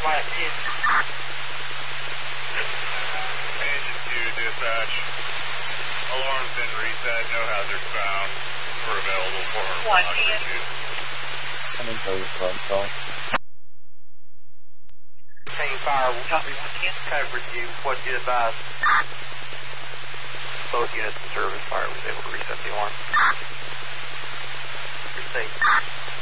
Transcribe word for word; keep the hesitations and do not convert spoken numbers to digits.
last hit. Engine two, dispatch. Alarm's been reset, no hazards found. We're available for one ten. Coming to the front call. Team fire, copy one ten. Coverage you, what you advise? Both units in service, fire was able to reset the alarm. Received.